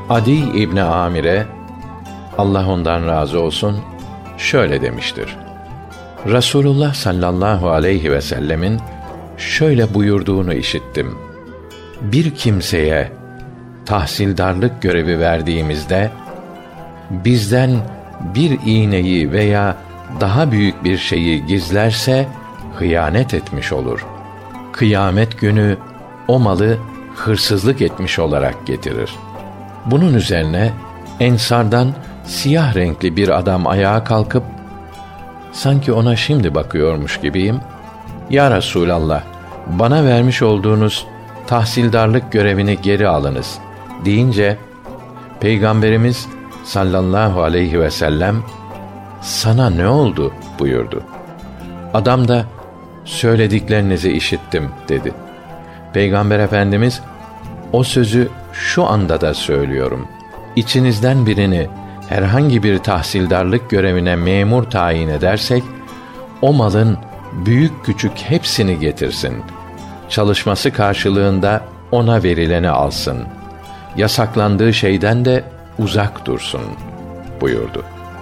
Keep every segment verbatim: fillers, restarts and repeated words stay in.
Adi İbni Amir'e, Allah ondan razı olsun, şöyle demiştir: Resulullah sallallahu aleyhi ve sellemin şöyle buyurduğunu işittim: Bir kimseye tahsildarlık görevi verdiğimizde, bizden bir iğneyi veya daha büyük bir şeyi gizlerse, hıyanet etmiş olur. Kıyamet günü o malı hırsızlık etmiş olarak getirir. Bunun üzerine Ensardan siyah renkli bir adam ayağa kalkıp, sanki ona şimdi bakıyormuş gibiyim, Ya Resulallah, bana vermiş olduğunuz tahsildarlık görevini geri alınız deyince, Peygamberimiz sallallahu aleyhi ve sellem, sana ne oldu buyurdu. Adam da, söylediklerinizi işittim dedi. Peygamber Efendimiz, o sözü şu anda da söylüyorum. İçinizden birini herhangi bir tahsildarlık görevine memur tayin edersek, o malın büyük küçük hepsini getirsin. Çalışması karşılığında ona verileni alsın. Yasaklandığı şeyden de uzak dursun buyurdu.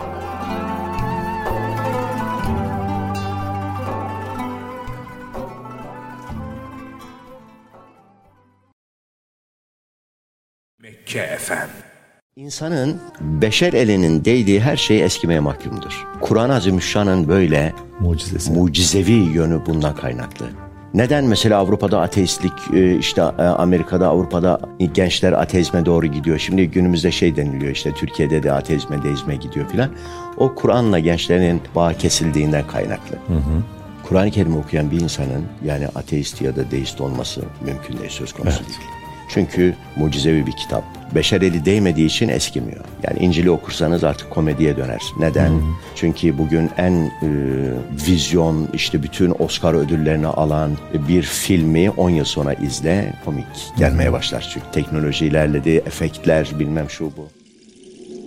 Mekke Efem. İnsanın beşer elinin değdiği her şey eskimeye mahkumdur. Kur'an-ı Azimüşşan'ın böyle Mucizesi. mucizevi yönü bundan kaynaklı. Neden mesela Avrupa'da ateistlik, işte Amerika'da, Avrupa'da gençler ateizme doğru gidiyor. Şimdi günümüzde şey deniliyor, işte Türkiye'de de ateizme, deizme gidiyor filan. O Kur'an'la gençlerin bağı kesildiğinden kaynaklı. Hı hı. Kur'an-ı Kerim okuyan bir insanın yani ateist ya da deist olması mümkün değil, söz konusu evet. değil. Çünkü mucizevi bir kitap. Beşer eli değmediği için eskimiyor. Yani İncil'i okursanız artık komediye döner. Neden? Hmm. Çünkü bugün en e, vizyon, işte bütün Oscar ödüllerini alan bir filmi on yıl sonra izle, komik gelmeye başlar. Çünkü teknoloji ilerledi, efektler bilmem şu bu.